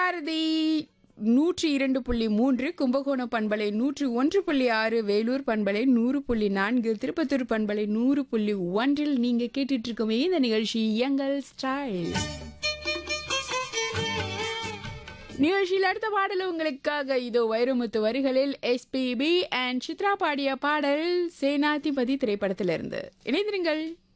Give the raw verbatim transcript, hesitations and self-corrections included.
பாரதி நூற்றி இரண்டு புள்ளி மூன்று, கும்பகோணம் பண்பலை நூற்று ஒன்று புள்ளி ஆறு, வேலூர் பண்பலை நூறு புள்ளி நான்கு, திருப்பத்தூர் பண்பலை நூறு புள்ளி ஒன்றில் நீங்க கேட்டுட்டு இருக்கோமே இந்த நிகழ்ச்சி எங்கள் ஸ்டைல். நிகழ்ச்சியில் அடுத்த பாடல் உங்களுக்காக இதோ வைரமுத்து வரிகளில் எஸ்பிபி அண்ட் சித்ரா பாடிய பாடல் சேனாதிபதி திரைப்படத்திலிருந்து. இணைந்திருங்கள்.